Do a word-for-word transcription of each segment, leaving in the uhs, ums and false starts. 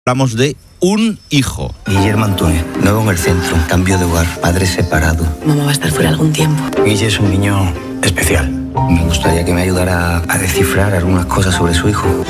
Hablamos de un hijo. Guillermo Antúnez, nuevo en el centro, cambio de hogar, padre separado. Mamá va a estar fuera algún tiempo. Guille es un niño especial. Me gustaría que me ayudara a descifrar algunas cosas sobre su hijo.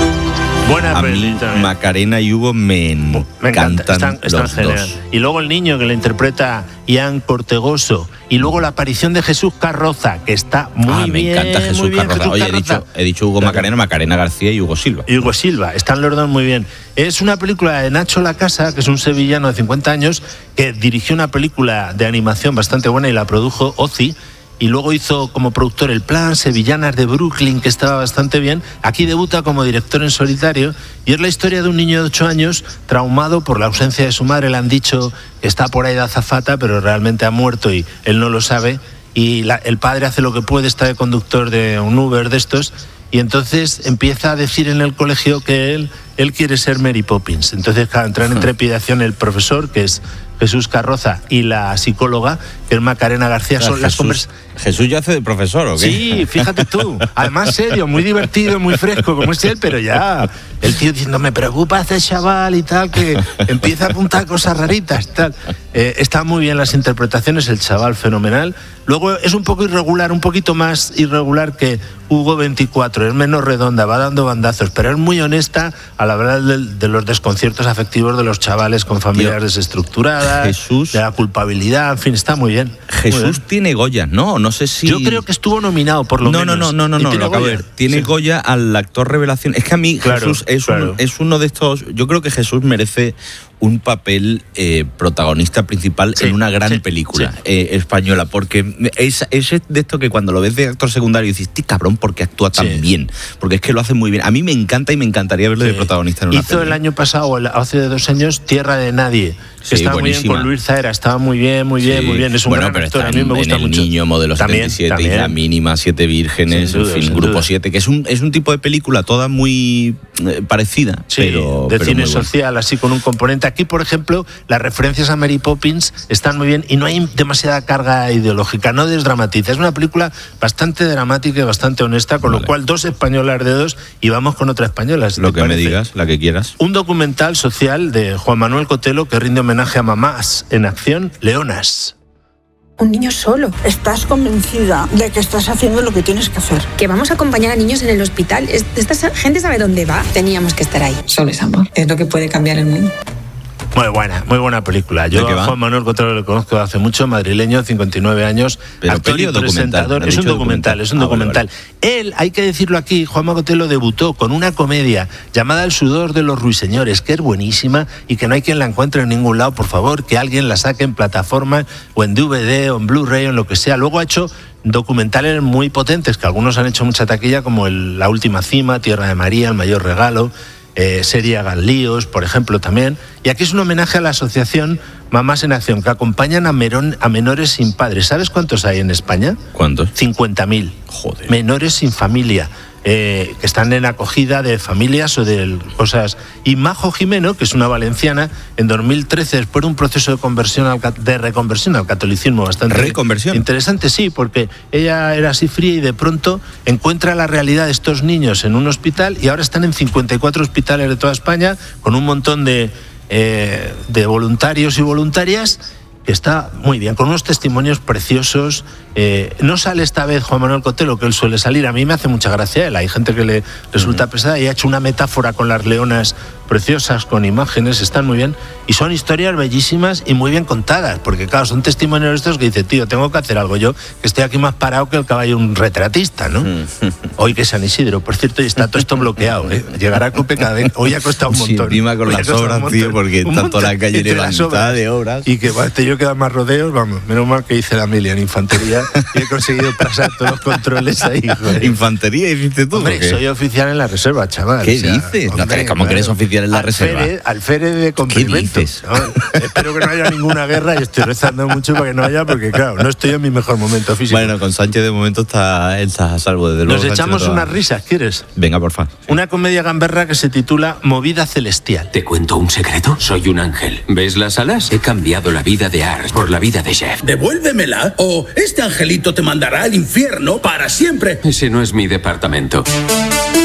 Buena A peli mí, también. Macarena y Hugo me, Me encanta, encantan están, están los genial. dos. Y luego el niño que le interpreta Ian Cortegoso. Y luego la aparición de Jesús Carroza, que está muy ah, me bien. encanta Jesús muy bien, Carroza. Jesús Oye, Carroza. He, dicho, he dicho Hugo Claro. Macarena, Macarena García y Hugo Silva. Y Hugo Silva, están los dos muy bien. Es una película de Nacho Lacasa, que es un sevillano de cincuenta años, que dirigió una película de animación bastante buena y la produjo Ozzy. Y luego hizo como productor El Plan, Sevillanas de Brooklyn, que estaba bastante bien. Aquí debuta como director en solitario y es la historia de un niño de ocho años traumado por la ausencia de su madre. Le han dicho que está por ahí de azafata, pero realmente ha muerto y él no lo sabe. Y la, el padre hace lo que puede, está de conductor de un Uber de estos, y entonces empieza a decir en el colegio que él, él quiere ser Mary Poppins. Entonces, claro, entra en trepidación el profesor, que es Jesús Carroza, y la psicóloga, que es Macarena García. Son Jesús, las convers- Jesús ya hace de profesor, ¿o qué? Sí, fíjate tú. Además serio, muy divertido, muy fresco, como es él, pero ya el tío diciendo, me preocupa este chaval y tal, que empieza a apuntar cosas raritas, tal. Eh, están muy bien las interpretaciones, el chaval fenomenal. Luego es un poco irregular, un poquito más irregular que Hugo veinticuatro, es menos redonda, va dando bandazos, pero es muy honesta al hablar de, de los desconciertos afectivos de los chavales con familias Tío, desestructuradas, Jesús, de la culpabilidad, en fin, está muy bien. Jesús muy bien. tiene Goya, ¿no? No sé si... Yo creo que estuvo nominado, por lo no, menos. No, no, no, no, ¿Y no, tiene lo acabo de Goya? ver. Tiene Sí. Goya al actor revelación. Es que a mí Claro, Jesús es, claro. un, es uno de estos... Yo creo que Jesús merece un papel eh, protagonista principal Sí, en una gran sí, película sí. eh, española, porque es, es de esto que cuando lo ves de actor secundario dices, tío, cabrón, porque actúa tan Sí. bien, porque es que lo hace muy bien. A mí me encanta y me encantaría verlo Sí. de protagonista en una Hizo película. el año pasado, o el- hace dos años, Tierra de Nadie. Sí, Que estaba muy bien buenísima. con Luis Zahera, estaba muy bien, muy bien, Sí. muy bien. Es un bueno, gran pero actor, está a mí me en- gusta en el mucho. Niño, Modelo También, setenta y siete, también. Isla Mínima, Siete Vírgenes, Sin duda, en fin, sin Grupo duda. siete, que es un, es un tipo de película toda muy eh, parecida, Sí, pero de pero cine muy buena. social, así con un componente. Aquí, por ejemplo, las referencias a Mary Poppins están muy bien y no hay demasiada carga ideológica, no desdramatiza. Es una película bastante dramática y bastante honesta, con Vale. lo cual dos españolas de dos y vamos con otra española. si Lo te que me parece. digas, la que quieras. Un documental social de Juan Manuel Cotelo que rinde homenaje a mamás en acción, Leonas. Un niño solo. ¿Estás convencida de que estás haciendo lo que tienes que hacer? Que vamos a acompañar a niños en el hospital. Es- Esta gente sabe dónde va. Teníamos que estar ahí. Solo es amor. Es lo que puede cambiar el mundo. Muy buena, muy buena película. Yo ¿De qué a va? Juan Manuel Cotelo lo conozco hace mucho, madrileño, cincuenta y nueve años, Pero actor peli y o documental. presentador. Me ha Es un dicho documental, documental. es un Ah, vale, documental. Él, hay que decirlo aquí, Juan Manuel Cotelo debutó con una comedia llamada El sudor de los ruiseñores, que es buenísima y que no hay quien la encuentre en ningún lado. Por favor, que alguien la saque en plataforma o en D V D o en Blu-ray o en lo que sea. Luego ha hecho documentales muy potentes, que algunos han hecho mucha taquilla, como el La última cima, Tierra de María, El mayor regalo, eh, serie Hagan líos, por ejemplo, también. Y aquí es un homenaje a la asociación Mamás en Acción, que acompañan a, merón, a menores sin padres. ¿Sabes cuántos hay en España? ¿Cuántos? cincuenta mil. Joder. Menores sin familia. Eh, que están en acogida de familias o de cosas. Y Majo Jimeno, que es una valenciana, en dos mil trece, después de un proceso de conversión al, de reconversión al catolicismo bastante ¿Reconversión? interesante, sí, porque ella era así fría y de pronto encuentra la realidad de estos niños en un hospital y ahora están en cincuenta y cuatro hospitales de toda España con un montón de, eh, de voluntarios y voluntarias. Que está muy bien, con unos testimonios preciosos. Eh, no sale esta vez Juan Manuel Cotelo, que él suele salir. A mí me hace mucha gracia él. Hay gente que le resulta uh-huh. pesada y ha hecho una metáfora con las leonas preciosas, con imágenes, están muy bien. Y son historias bellísimas y muy bien contadas, porque claro, son testimonios estos que dice, tío, tengo que hacer algo yo, que estoy aquí más parado que el caballo un retratista, ¿no? Hoy que es San Isidro, por cierto, y está todo esto bloqueado, ¿eh? Llegará a Cope cada vez. Hoy ha costado un montón. Sí, encima con Hoy las obras, tío, porque está toda la calle levantada de obras. Y que bueno, te yo quedan más rodeos, vamos, menos mal que hice la mili en infantería y he conseguido pasar todos los controles ahí, joder. ¿Infantería hiciste tú? Hombre, soy oficial en la reserva, chaval. ¿Qué o sea, dices? Hombre, No, ¿cómo que eres oficial en la alférez, reserva? Alférez de cumplimiento. ¿Qué dices? ¿No? Espero que no haya ninguna guerra y estoy rezando mucho para que no haya, porque claro, no estoy en mi mejor momento físico. Bueno, con Sánchez de momento está, está a salvo, desde luego. Nos echamos Sánchez unas risas, ¿quieres? Venga, porfa. Una comedia gamberra que se titula Movida Celestial. ¿Te cuento un secreto? Soy un ángel. ¿Ves las alas? He cambiado la vida de Ars por la vida de Jeff. Devuélvemela o este angelito te mandará al infierno para siempre. Ese no es mi departamento.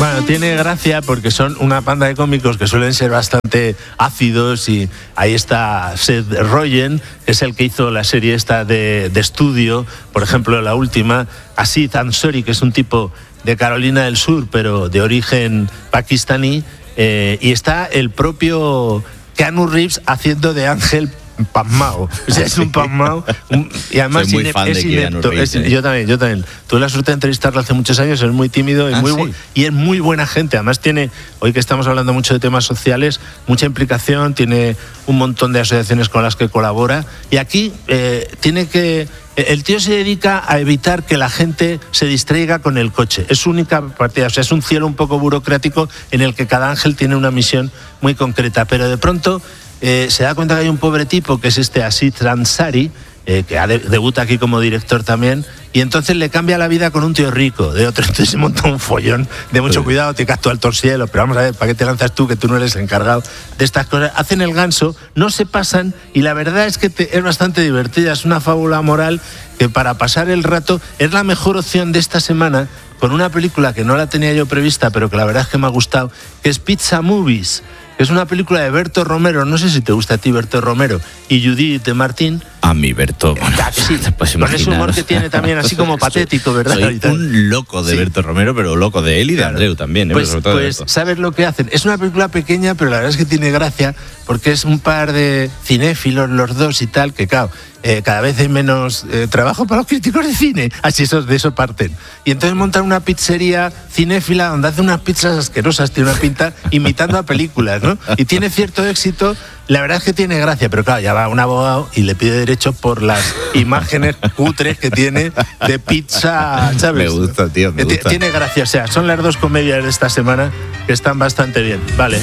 Bueno, tiene gracia porque son una banda de cómicos que suelen ser bastante ácidos y ahí está Seth Rogen, que es el que hizo la serie esta de, de estudio, por ejemplo, la última, Aziz Ansari, que es un tipo de Carolina del Sur, pero de origen pakistaní, eh, y está el propio Keanu Reeves haciendo de Ángel pasmao, o sea, es un pasmao y además soy muy ine- fan es de Keanu inepto. Reeves, Es- eh. yo también, yo también. Tuve la suerte de entrevistarlo hace muchos años, es muy tímido y Ah, muy sí. bu- y es muy buena gente. Además tiene, hoy que estamos hablando mucho de temas sociales, mucha implicación, tiene un montón de asociaciones con las que colabora y aquí eh, tiene que el tío se dedica a evitar que la gente se distraiga con el coche. Es su única partida. O sea, es un cielo un poco burocrático en el que cada ángel tiene una misión muy concreta. Pero de pronto eh, se da cuenta que hay un pobre tipo, que es este Aziz Ansari, eh, que de- debuta aquí como director también, y entonces le cambia la vida con un tío rico, de otro. Entonces se monta un follón de mucho Sí. cuidado, te casto alto el cielo, pero vamos a ver, ¿para qué te lanzas tú, que tú no eres el encargado de estas cosas? Hacen el ganso, no se pasan, y la verdad es que te- es bastante divertida, es una fábula moral que para pasar el rato es la mejor opción de esta semana, con una película que no la tenía yo prevista, pero que la verdad es que me ha gustado, que es Pizza Movies, que es una película de Berto Romero, no sé si te gusta a ti Berto Romero, y Judith de Martín. A mi Berto, bueno, Ah, que sí, te puedes con ese imaginar. humor que tiene también, así como patético, ¿verdad? Soy Y tal. un loco de Sí. Berto Romero, pero loco de él y de Claro. Andreu también, ¿eh? Pues, Pero sobre todo de pues, Berto. ¿sabes lo que hacen? Es una película pequeña, pero la verdad es que tiene gracia, porque es un par de cinéfilos, los dos y tal, que claro, eh, cada vez hay menos eh, trabajo para los críticos de cine, así esos, de eso parten. Y entonces montan una pizzería cinéfila donde hacen unas pizzas asquerosas, tiene una pinta, imitando a películas, ¿no? Y tiene cierto éxito, la verdad es que tiene gracia, pero claro, ya va un abogado y le pide derechos por las imágenes cutres que tiene de pizza, ¿sabes? Me gusta, tío, me Ti- gusta. Tiene gracia, o sea, son las dos comedias de esta semana que están bastante bien. Vale.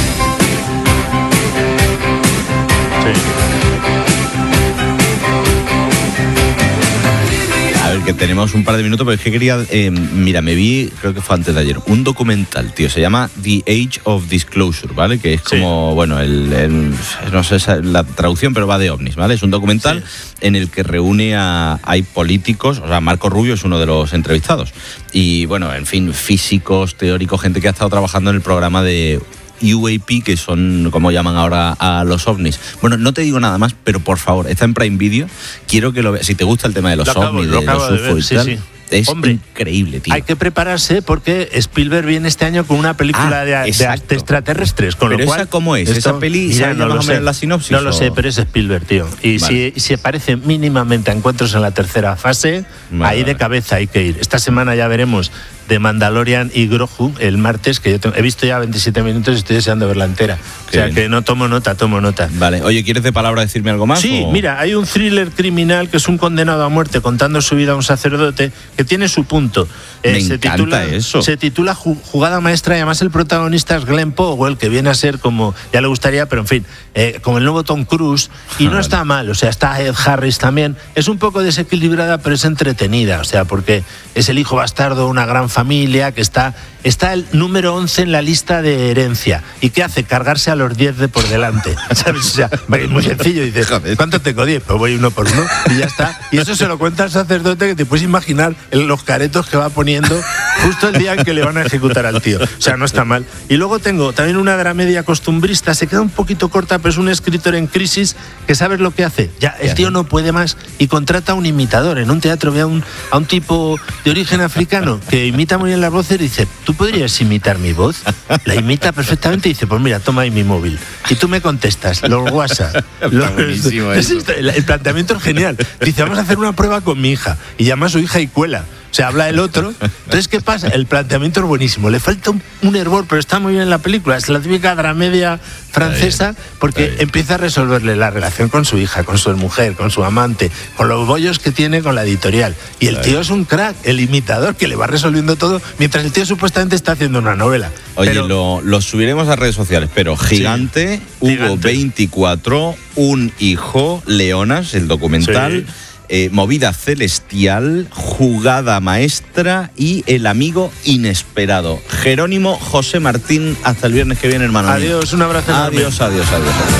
Sí. A ver, que tenemos un par de minutos, pero es que quería... eh, mira, me vi, creo que fue antes de ayer, un documental, tío, se llama The Age of Disclosure, ¿vale? Que es como, bueno, el, el- no sé esa- la traducción, pero va de ovnis, ¿vale? Es un documental en el que reúne a... Hay políticos, o sea, Marco Rubio es uno de los entrevistados. Y, bueno, en fin, físicos, teóricos, gente que ha estado trabajando en el programa de... U A P, que son como llaman ahora a los ovnis. Bueno, no te digo nada más, pero por favor, está en Prime Video, quiero que lo veas. Si te gusta el tema de los Lo acabo- ovnis, lo de acabo los de U F O ver, y sí, tal, sí. es Hombre, increíble, tío. Hay que prepararse porque Spielberg viene este año con una película Ah, de, de- exacto. de extraterrestres. Con Pero lo cual, esa, ¿cómo es? ¿Esa peli, Mira, sabes ya más o menos la sinopsis, No lo o? sé, pero es Spielberg, tío. Y Vale. si, si aparece mínimamente a Encuentros en la tercera fase, Vale, ahí de vale. cabeza hay que ir. Esta semana ya veremos de Mandalorian y Grogu el martes, que yo tengo- he visto ya veintisiete minutos y estoy deseando verla entera. Qué o sea bien. que no tomo nota, tomo nota. Vale, oye, ¿quieres de palabra decirme algo más? Sí, o? mira, hay un thriller criminal que es un condenado a muerte contando su vida a un sacerdote que tiene su punto. Me se encanta titula, eso. Se titula Ju- Jugada Maestra y además el protagonista es Glenn Powell, que viene a ser como, ya le gustaría, pero en fin, eh, como el nuevo Tom Cruise. Y no Vale. está mal, o sea, está Ed Harris también. Es un poco desequilibrada, pero es entretenida, o sea, porque es el hijo bastardo de una gran familia que está... Está el número once en la lista de herencia. ¿Y qué hace? Cargarse a los diez de por delante. ¿Sabes? O sea, es muy sencillo. Dice, Joder. ¿cuánto tengo? diez. Pues voy uno por uno y ya está. Y eso se lo cuenta al sacerdote, que te puedes imaginar el- los caretos que va poniendo justo el día en que le van a ejecutar al tío. O sea, no está mal. Y luego tengo también una dramedia costumbrista. Se queda un poquito corta, pero es un escritor en crisis que ¿sabes lo que hace? Ya, el tío no puede más y contrata a un imitador. En un teatro ve a un, a un tipo de origen africano que imita muy bien las voces y dice, ¿tú podrías imitar mi voz? La imita perfectamente y dice, pues mira, toma ahí mi móvil. Y tú me contestas, los WhatsApp. Los- buenísimo es eso. esto, el, el planteamiento es genial. Dice, vamos a hacer una prueba con mi hija. Y llama a su hija y cuela. O sea, habla el otro. Entonces, ¿qué pasa? El planteamiento es buenísimo. Le falta un, un hervor, pero está muy bien en la película. Es la típica dramedia francesa porque está bien. empieza a resolverle la relación con su hija, con su mujer, con su amante, con los bollos que tiene con la editorial. Y el tío es un crack, el imitador, que le va resolviendo todo, mientras el tío supuestamente está haciendo una novela. Oye, Pero- lo, lo subiremos a redes sociales, pero Gigante, Hugo Gigante. veinticuatro, Un hijo, Leonas, el documental, Sí. eh, Movida celestial, Jugada maestra y El amigo inesperado. Jerónimo José Martín, hasta el viernes que viene, hermano. mío. Adiós, un abrazo enorme. Adiós, adiós, adiós. adiós.